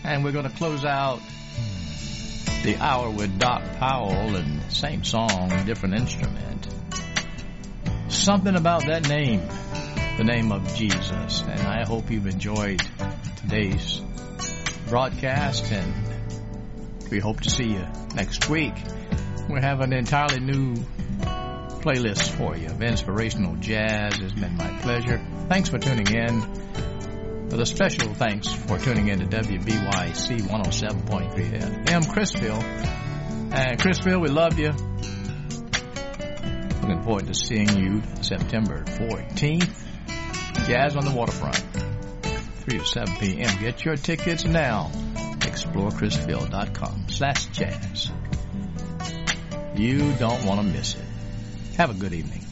And we're going to close out the hour with Doc Powell, and same song, different instrument. Something about that name, the name of Jesus. And I hope you've enjoyed today's broadcast, and we hope to see you next week. We have an entirely new playlist for you of inspirational jazz. It's been my pleasure. Thanks for tuning in. With a special thanks for tuning in to WBYC 107.3 FM Chrisville. And Chrisville, we love you. Looking forward to seeing you September 14th. Jazz on the Waterfront, 3 to 7 p.m. Get your tickets now. ExploreChrisville.com/jazz. You don't want to miss it. Have a good evening.